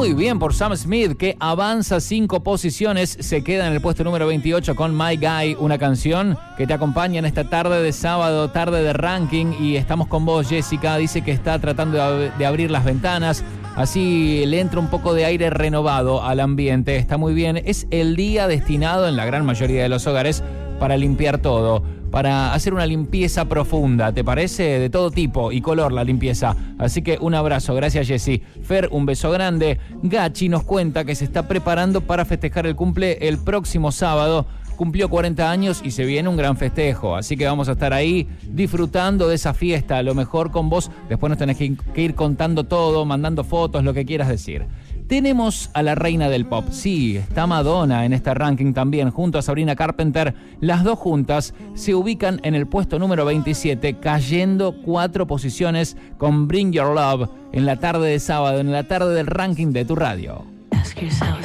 Muy bien por Sam Smith, que avanza 5 posiciones, se queda en el puesto número 28 con My Guy, una canción que te acompaña en esta tarde de sábado, tarde de ranking, y estamos con vos, Jessica. Dice que está tratando de abrir las ventanas, así le entra un poco de aire renovado al ambiente. Está muy bien, es el día destinado en la gran mayoría de los hogares para limpiar todo, para hacer una limpieza profunda, ¿te parece? De todo tipo y color la limpieza. Así que un abrazo, gracias Jessy. Fer, un beso grande. Gachi nos cuenta que se está preparando para festejar el cumple el próximo sábado. Cumplió 40 años y se viene un gran festejo, así que vamos a estar ahí disfrutando de esa fiesta, a lo mejor con vos. Después nos tenés que ir contando todo, mandando fotos, lo que quieras decir. Tenemos a la reina del pop, sí, está Madonna en este ranking también, junto a Sabrina Carpenter. Las dos juntas se ubican en el puesto número 27, cayendo 4 posiciones con Bring Your Love en la tarde de sábado, en la tarde del ranking de tu radio. Ask yourself